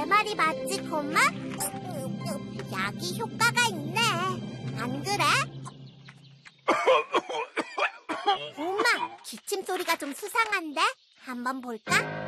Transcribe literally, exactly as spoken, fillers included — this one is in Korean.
말이 맞지, 고마? 약이 효과가 있네. 안 그래? 고마, 기침 소리가 좀 수상한데? 한번 볼까?